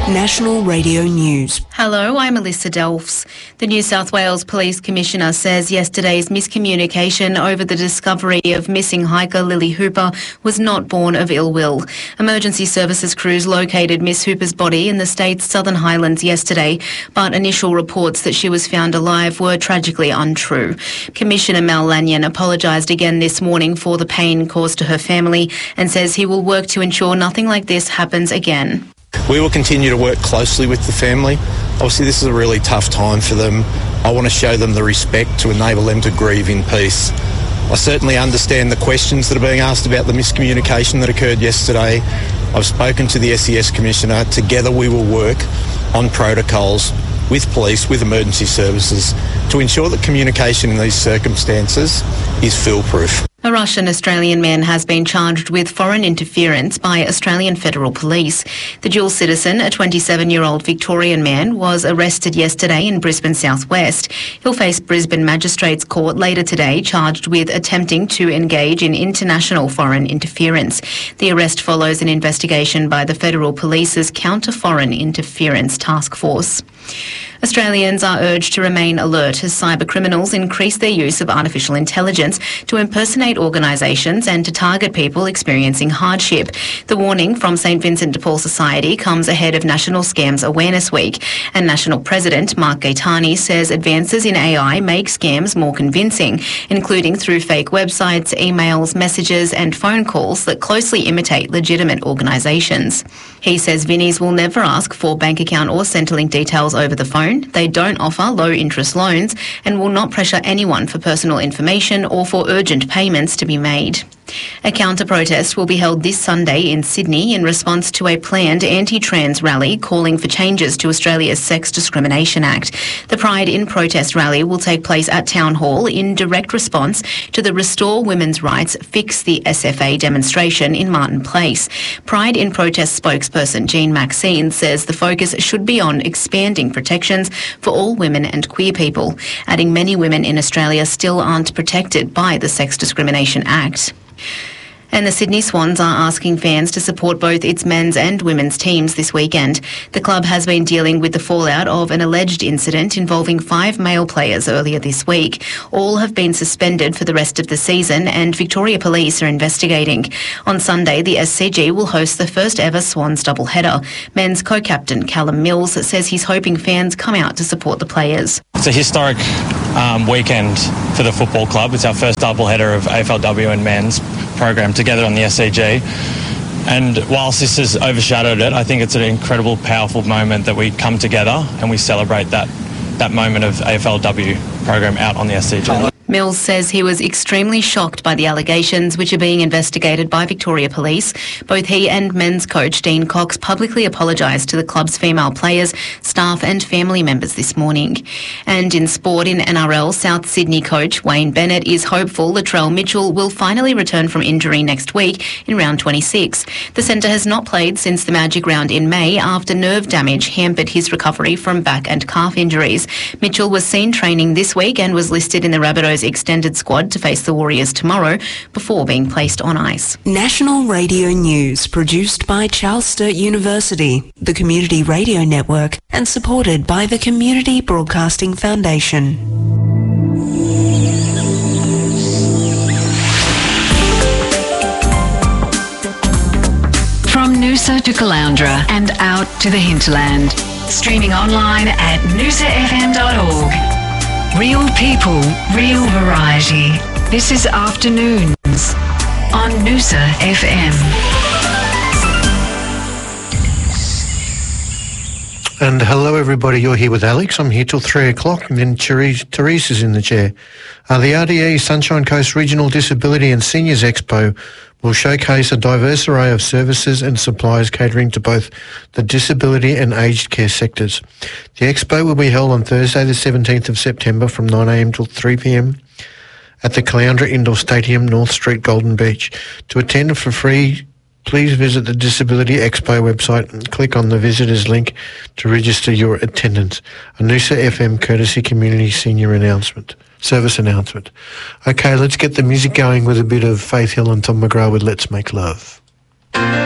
National Radio News. Hello, I'm Alyssa Delfs. The New South Wales Police Commissioner says yesterday's miscommunication over the discovery of missing hiker Lily Hooper was not born of ill will. Emergency services crews located Miss Hooper's body in the state's Southern Highlands yesterday, but initial reports that she was found alive were tragically untrue. Commissioner Mal Lanyon apologised again this morning for the pain caused to her family and says he will work to ensure nothing like this happens again. We will continue to work closely with the family. Obviously, this is a really tough time for them. I want to show them the respect to enable them to grieve in peace. I certainly understand the questions that are being asked about the miscommunication that occurred yesterday. I've spoken to the SES Commissioner. Together we will work on protocols with police, with emergency services, to ensure that communication in these circumstances is foolproof. A Russian-Australian man has been charged with foreign interference by Australian Federal Police. The dual citizen, a 27-year-old Victorian man, was arrested yesterday in Brisbane southwest. He'll face Brisbane Magistrates Court later today, charged with attempting to engage in international foreign interference. The arrest follows an investigation by the Federal Police's Counter-Foreign Interference Task Force. Australians are urged to remain alert as cybercriminals increase their use of artificial intelligence to impersonate organisations and to target people experiencing hardship. The warning from St Vincent de Paul Society comes ahead of National Scams Awareness Week, and National President Mark Gaetani says advances in AI make scams more convincing, including through fake websites, emails, messages and phone calls that closely imitate legitimate organisations. He says Vinnies will never ask for bank account or Centrelink details over the phone. They don't offer low-interest loans and will not pressure anyone for personal information or for urgent payments to be made. A counter-protest will be held this Sunday in Sydney in response to a planned anti-trans rally calling for changes to Australia's Sex Discrimination Act. The Pride in Protest rally will take place at Town Hall in direct response to the Restore Women's Rights Fix the SFA demonstration in Martin Place. Pride in Protest spokesperson Jean Maxine says the focus should be on expanding protections for all women and queer people, adding many women in Australia still aren't protected by the Sex Discrimination Act. And the Sydney Swans are asking fans to support both its men's and women's teams this weekend. The club has been dealing with the fallout of an alleged incident involving 5 male players earlier this week. All have been suspended for the rest of the season and Victoria Police are investigating. On Sunday, the SCG will host the first ever Swans doubleheader. Men's co-captain Callum Mills says he's hoping fans come out to support the players. It's a historic weekend for the football club. It's our first doubleheader of AFLW and men's program together on the SCG. And whilst this has overshadowed it, I think it's an incredible, powerful moment that we come together and we celebrate that moment of AFLW program out on the SCG. Mills says he was extremely shocked by the allegations, which are being investigated by Victoria Police. Both he and men's coach Dean Cox publicly apologised to the club's female players, staff and family members this morning. And in sport, in NRL, South Sydney coach Wayne Bennett is hopeful Latrell Mitchell will finally return from injury next week in round 26. The centre has not played since the Magic round in May after nerve damage hampered his recovery from back and calf injuries. Mitchell was seen training this week and was listed in the Rabbitohs extended squad to face the Warriors tomorrow before being placed on ice. National Radio News, produced by Charles Sturt University, the Community Radio Network, and supported by the Community Broadcasting Foundation. From Noosa to Caloundra and out to the hinterland. Streaming online at noosafm.org. Real people, real variety. This is Afternoons on Noosa FM. And hello everybody, you're here with Alex. I'm here till 3 o'clock and then Therese is in the chair. The RDE Sunshine Coast Regional Disability and Seniors Expo will showcase a diverse array of services and supplies catering to both the disability and aged care sectors. The expo will be held on Thursday the 17th of September from 9am till 3pm at the Caloundra Indoor Stadium, North Street, Golden Beach. To attend for free, please visit the Disability Expo website and click on the visitors link to register your attendance. A Noosa FM courtesy community senior service announcement. Okay, let's get the music going with a bit of Faith Hill and Tom McGrath with Let's Make Love.